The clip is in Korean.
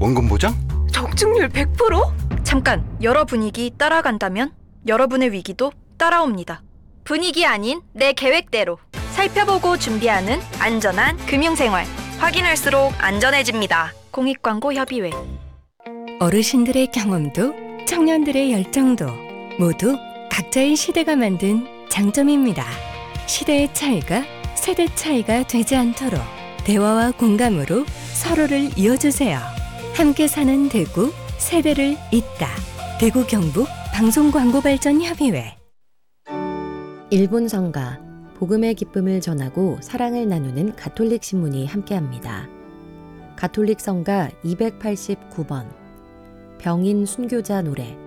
원금 보장? 적중률 100%? 잠깐, 여러 분위기 따라간다면 여러분의 위기도 따라옵니다. 분위기 아닌 내 계획대로 살펴보고 준비하는 안전한 금융생활. 확인할수록 안전해집니다. 공익광고협의회. 어르신들의 경험도 청년들의 열정도 모두 각자의 시대가 만든 장점입니다. 시대의 차이가 세대 차이가 되지 않도록 대화와 공감으로 서로를 이어주세요. 함께 사는 대구, 세대를 잇다. 대구 경북 방송광고발전협의회. 일본 성가, 복음의 기쁨을 전하고 사랑을 나누는 가톨릭 신문이 함께합니다. 가톨릭 성가 289번 병인 순교자 노래